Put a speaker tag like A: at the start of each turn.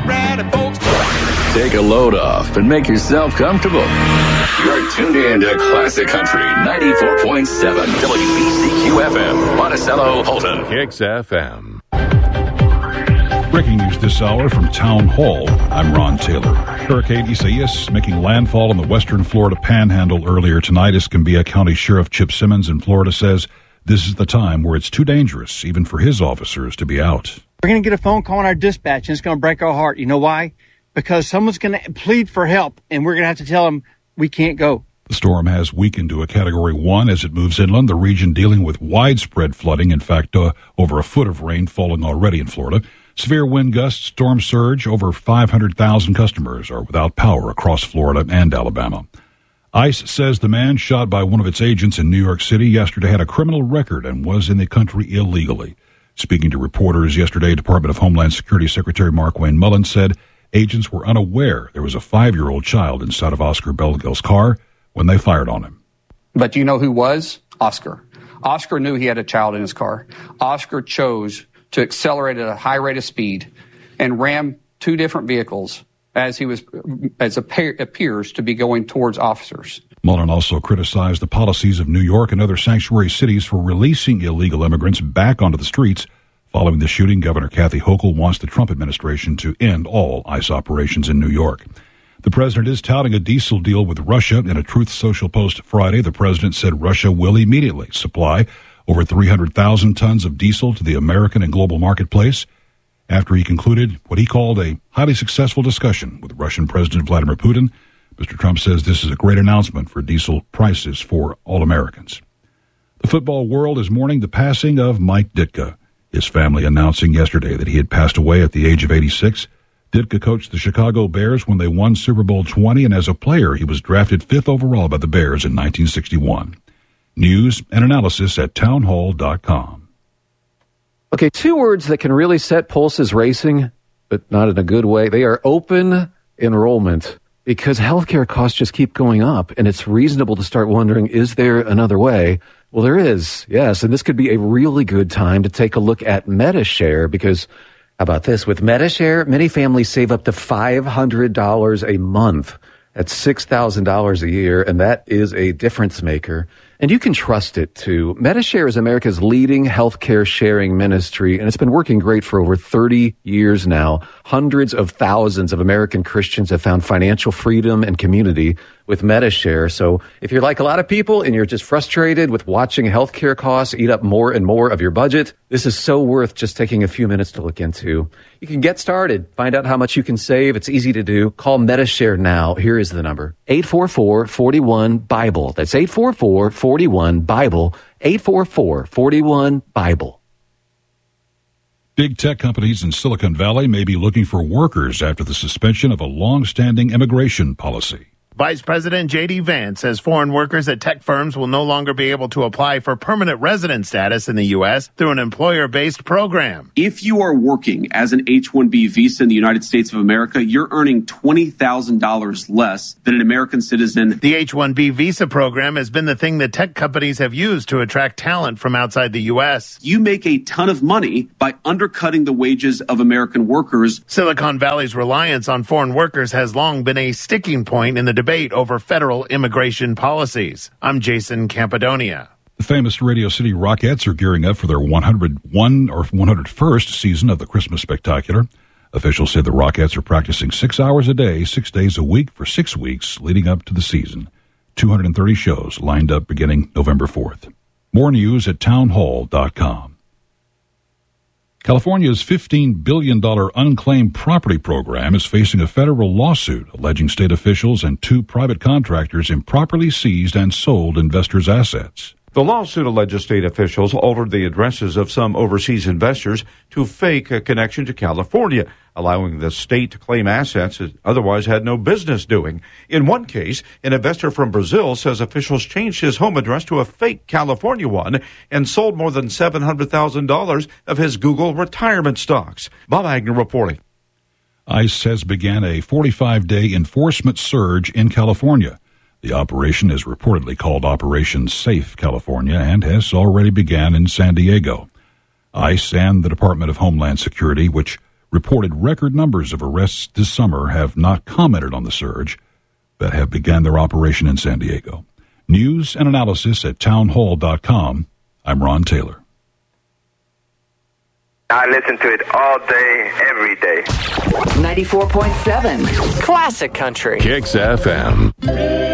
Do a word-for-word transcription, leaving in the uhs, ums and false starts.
A: all right, folks.
B: Take a load off and make yourself comfortable. You're tuned in to Classic Country ninety-four point seven W B C Q F M, Monticello, Holton.
C: Kicks F M.
D: Breaking news this hour from Town Hall. I'm Ron Taylor. Hurricane Isaias making landfall in the western Florida panhandle earlier tonight. Escambia County Sheriff Chip Simmons in Florida says this is the time where it's too dangerous, even for his officers, to be out.
E: We're going to get a phone call on our dispatch, and it's going to break our heart. You know why? Because someone's going to plead for help, and we're going to have to tell them we can't go.
D: The storm has weakened to a Category one as it moves inland, the region dealing with widespread flooding. In fact, uh, over a foot of rain falling already in Florida. Severe wind gusts, storm surge, over five hundred thousand customers are without power across Florida and Alabama. ICE says the man shot by one of its agents in New York City yesterday had a criminal record and was in the country illegally. Speaking to reporters yesterday, Department of Homeland Security Secretary Markwayne Mullin said agents were unaware there was a five-year-old child inside of Oscar Belgel's car when they fired on him.
F: But you know who was? Oscar. Oscar knew he had a child in his car. Oscar chose to accelerate at a high rate of speed and ram two different vehicles as he was, as appear, appears to be going towards officers.
D: Mullin also criticized the policies of New York and other sanctuary cities for releasing illegal immigrants back onto the streets. Following the shooting, Governor Kathy Hochul wants the Trump administration to end all ICE operations in New York. The president is touting a diesel deal with Russia. In a Truth Social post Friday, the president said Russia will immediately supply over three hundred thousand tons of diesel to the American and global marketplace after he concluded what he called a highly successful discussion with Russian President Vladimir Putin. Mister Trump says this is a great announcement for diesel prices for all Americans. The football world is mourning the passing of Mike Ditka, his family announcing yesterday that he had passed away at the age of eighty-six. Ditka coached the Chicago Bears when they won Super Bowl twenty, and as a player, he was drafted fifth overall by the Bears in nineteen sixty-one. News and analysis at townhall dot com.
G: Okay, two words that can really set pulses racing, but not in a good way. They are open enrollment, because healthcare costs just keep going up, and it's reasonable to start wondering, is there another way? Well, there is, yes, and this could be a really good time to take a look at Medi-Share, because how about this? With Medi-Share, many families save up to five hundred dollars a month. That's six thousand dollars a year, and that is a difference maker. And you can trust it, too. Medi-Share is America's leading healthcare sharing ministry, and it's been working great for over thirty years now. Hundreds of thousands of American Christians have found financial freedom and community with Medi-Share. So if you're like a lot of people and you're just frustrated with watching healthcare costs eat up more and more of your budget, this is so worth just taking a few minutes to look into. You can get started. Find out how much you can save. It's easy to do. Call Medi-Share now. Here is the number. eight four four, four one, BIBLE. That's eight four four, four one, BIBLE. eight four four, four one, BIBLE.
D: Big tech companies in Silicon Valley may be looking for workers after the suspension of a long-standing immigration policy.
H: Vice President J D. Vance says foreign workers at tech firms will no longer be able to apply for permanent resident status in the U S through an employer-based program.
I: If you are working as an H one B visa in the United States of America, you're earning twenty thousand dollars less than an American citizen.
H: The H one B visa program has been the thing that tech companies have used to attract talent from outside the U S.
I: You make a ton of money by undercutting the wages of American workers.
H: Silicon Valley's reliance on foreign workers has long been a sticking point in the debate over federal immigration policies. I'm Jason Campidonia.
D: The famous Radio City Rockettes are gearing up for their one hundred one or one hundred first season of the Christmas Spectacular. Officials say the Rockettes are practicing six hours a day, six days a week for six weeks leading up to the season. two hundred thirty shows lined up beginning November fourth. More news at townhall dot com. California's fifteen billion dollars unclaimed property program is facing a federal lawsuit alleging state officials and two private contractors improperly seized and sold investors' assets.
J: The lawsuit alleges state officials altered the addresses of some overseas investors to fake a connection to California, allowing the state to claim assets it otherwise had no business doing. In one case, an investor from Brazil says officials changed his home address to a fake California one and sold more than seven hundred thousand dollars of his Google retirement stocks. Bob Agnew reporting.
D: ICE has began a forty-five day enforcement surge in California. The operation is reportedly called Operation Safe California and has already begun in San Diego. ICE and the Department of Homeland Security, which reported record numbers of arrests this summer, have not commented on the surge, but have begun their operation in San Diego. News and analysis at townhall dot com. I'm Ron Taylor.
A: I listen to it all day, every day.
C: ninety-four point seven
K: Classic Country.
B: Kicks F M.